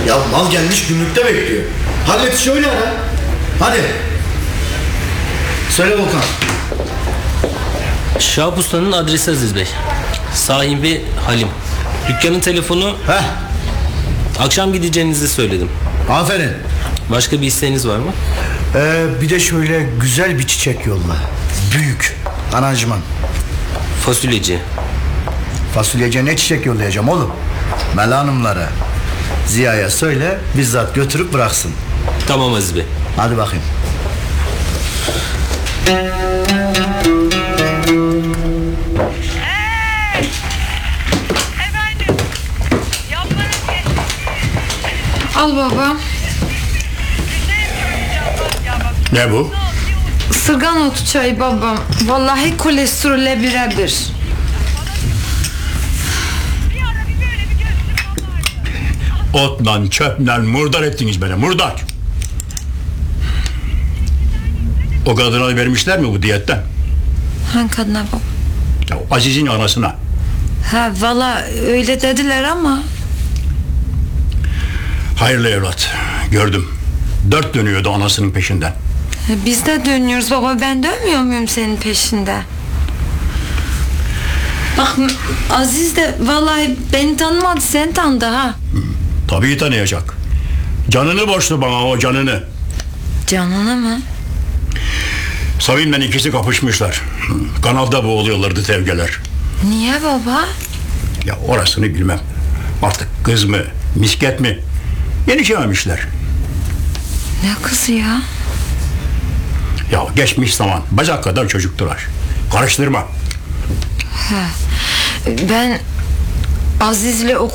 Ya mal gelmiş gümrükte bekliyor. Hallet şöyle ara. Hadi. Söyle Volkan. Şahap Usta'nın adresi Aziz Bey. Sahibi Halim. Dükkanın telefonu. Heh. Akşam gideceğinizi söyledim. Aferin. Başka bir isteğiniz var mı? Bir de şöyle güzel bir çiçek yolla. Büyük. Aranjman. Fasulyeci. Fasulyece ne çiçek yollayacağım oğlum? Mela Hanımlara, Ziya'ya söyle bizzat götürüp bıraksın. Tamam Aziz Bey. Hadi bakayım. Al baba. Ne bu? Isırgan otu çayı babam. Vallahi kolesterole birebir. Otla, çöple, murdar ettiniz beni, murdar. O kadına vermişler mi bu diyetten? Hangi kadına baba? Ya, Aziz'in anasına. Ha valla öyle dediler ama. Hayırlı evlat, gördüm. Dört dönüyordu anasının peşinden. Biz de dönüyoruz baba, ben dönmüyor muyum senin peşinde? Bak Aziz de vallahi beni tanımadı, sen tanıdı ha. Tabii tanıyacak. Canını borçlu bana, o canını. Canını mı? Savin'le ikisi kapışmışlar. Kanalda boğuluyorlardı tevgeler. Niye baba? Ya orasını bilmem. Artık kız mı, misket mi? Yenişememişler. Ne kızı ya? Ya geçmiş zaman, bacak kadar çocuktular. Karıştırma. Ben Aziz'le o